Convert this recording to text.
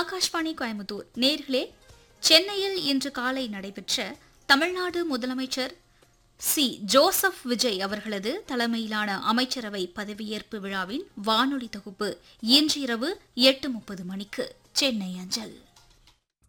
ஆகாஷ்வாணி கோயம்புத்தூர். நேர்களே, சென்னையில் இன்று காலை நடைபெற்ற தமிழ்நாடு முதலமைச்சர் ஜோசப் விஜய் அவர்களது தலைமையிலான அமைச்சரவை பதவியேற்பு விழாவின் வானொலி தொகுப்பு இன்று இரவு 8:30 மணிக்கு சென்னை அஞ்சல்.